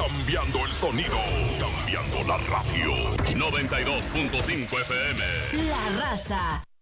Cambiando el sonido. Cambiando la radio. 92.5 FM. La Raza.